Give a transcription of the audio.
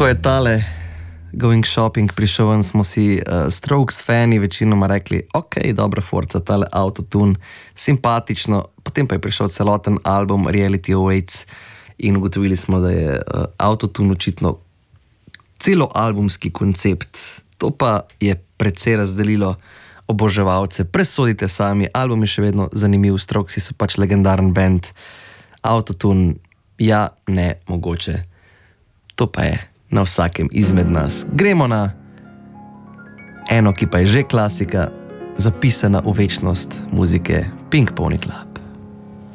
ko je tale Going Shopping prišel ven, smo si Strokes fani večinoma rekli, ok, dobra forca, tale autotune, simpatično, potem pa je prišel celoten album Reality Awaits in ugotovili smo, da je autotune očitno celoalbumski koncept. To pa je precej razdelilo oboževalce. Presodite sami, album je še vedno zanimiv, Strokesi so pač legendaren band, autotune, ja, ne, mogoče. To pa je na vsakem izmed nas. Gremo na eno, ki pa je že klasika, zapisana v večnost muzike, Pink Pony Club.